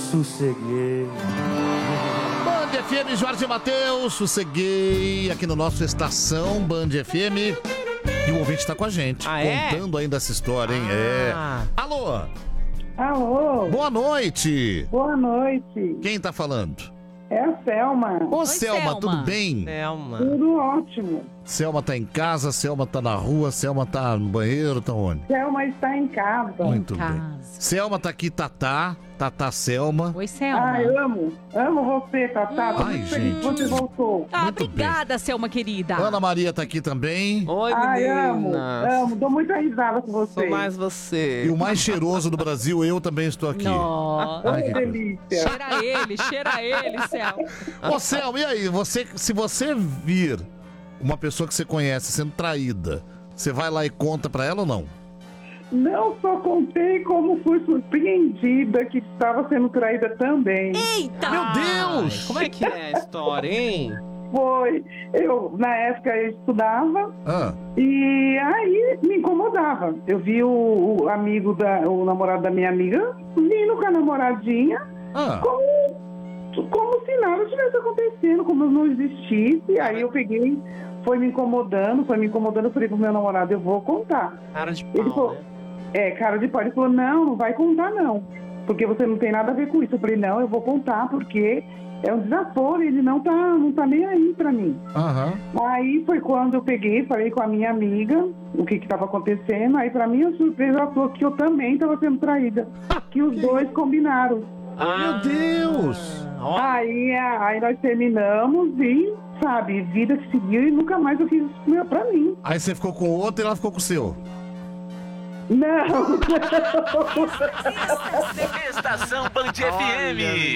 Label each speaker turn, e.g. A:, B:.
A: Sosseguei.
B: Band FM, Jorge Mateus, sosseguei aqui no nosso Estação Band FM. E o ouvinte tá com a gente, contando ainda essa história, hein? Alô?
C: Alô?
B: Boa noite.
C: Boa noite.
B: Quem tá falando?
C: É a Selma.
B: Ô, Selma, tudo bem?
D: Selma.
C: Tudo ótimo.
B: Selma tá em casa, Selma tá na rua, Selma tá no banheiro, tá onde?
C: Selma está em casa.
B: Muito bem. Selma tá aqui, Tatá Selma.
E: Oi, Selma.
C: Ai, amo você, Tatá. Tô muito feliz que você voltou.
B: Muito
E: obrigada, Selma querida.
B: Ana Maria tá aqui também.
D: Oi,
C: Ai, amo,
D: meninas.
C: dou muita risada com você.
D: Sou mais você.
B: E o mais cheiroso do Brasil, eu também estou aqui.
E: Nossa.
B: Ai, que coisa.
C: delícia.
E: Cheira ele, Selma.
B: Ô, Selma, e aí? Se você vir uma pessoa que você conhece sendo traída, você vai lá e conta pra ela ou não?
C: Não só contei como fui surpreendida que estava sendo traída também.
E: Eita!
B: Meu Deus!
D: Como é que é a história, hein?
C: Foi. Na época eu estudava e aí me incomodava. Eu vi o namorado da minha amiga vindo com a namoradinha como se nada tivesse acontecendo, como não existisse. Aí eu peguei, foi me incomodando. Eu falei pro meu namorado, eu vou contar.
D: Cara de pau,
C: Ele falou, cara de pau. Ele falou, não vai contar não, porque você não tem nada a ver com isso. Eu falei, não, eu vou contar porque é um desaforo, ele não tá nem aí pra mim. Aí foi quando eu peguei, falei com a minha amiga o que tava acontecendo. Aí pra minha surpresa, ela falou que eu também tava sendo traída, que os dois combinaram.
B: Meu Deus!
C: Aí nós terminamos e, sabe, vida que seguiu e nunca mais eu fiz isso pra mim.
B: Aí você ficou com o outro e ela ficou com o seu?
C: Não!
F: Estação Band FM.